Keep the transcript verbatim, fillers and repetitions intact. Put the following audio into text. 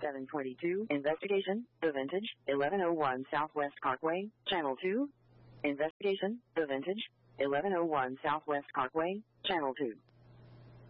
seven twenty-two. Investigation, The Vintage, eleven oh one Southwest Parkway, Channel two. Investigation, The Vintage, eleven oh one Southwest Parkway, Channel two.